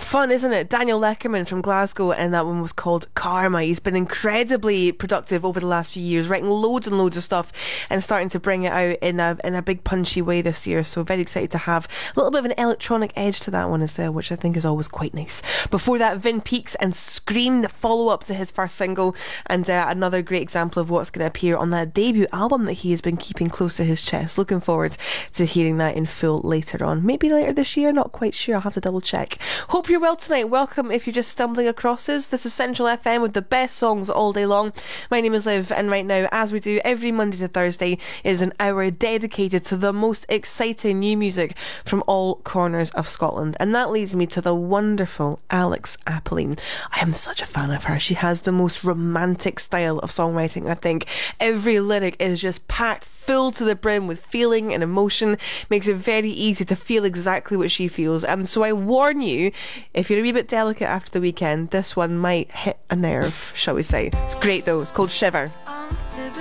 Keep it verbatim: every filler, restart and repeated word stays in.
Fun, isn't it? Daniel Leckerman from Glasgow, and that one was called Karma. He's been incredibly productive over the last few years, writing loads and loads of stuff and starting to bring it out in a in a big punchy way this year. So very excited to have a little bit of an electronic edge to that one as well, which I think is always quite nice. Before that, Vin Peaks and Scream, the follow-up to his first single, and uh, another great example of what's going to appear on that debut album that he has been keeping close to his chest. Looking forward to hearing that in full later on. Maybe later this year, not quite sure. I'll have to double check. Hope you're well tonight. Welcome if you're just stumbling across us. This is Central F M with the best songs all day long. My name is Liv, and right now, as we do every Monday to Thursday, it is an hour dedicated to the most exciting new music from all corners of Scotland. And that leads me to the wonderful Alex Appeline. I am such a fan of her. She has the most romantic style of songwriting, I think. Every lyric is just packed full to the brim with feeling and emotion, makes it very easy to feel exactly what she feels. And so I warn you, if you're a wee bit delicate after the weekend, this one might hit a nerve, shall we say. It's great though. It's called Shiver.